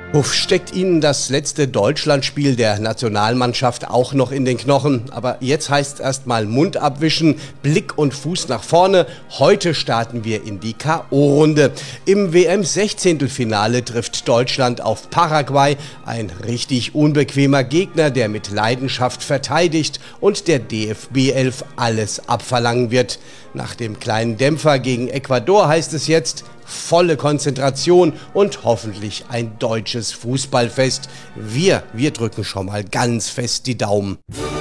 Uff, steckt Ihnen das letzte Deutschlandspiel der Nationalmannschaft auch noch in den Knochen? Aber jetzt heißt erstmal Mund abwischen, Blick und Fuß nach vorne. Heute starten wir in die K.O.-Runde. Im WM-Sechzehntelfinale trifft Deutschland auf Paraguay. Ein richtig unbequemer Gegner, der mit Leidenschaft verteidigt und der DFB 11 alles abverlangen wird. Nach dem kleinen Dämpfer gegen Ecuador heißt es jetzt: volle Konzentration und hoffentlich ein deutsches Fußballfest. Wir drücken schon mal ganz fest die Daumen.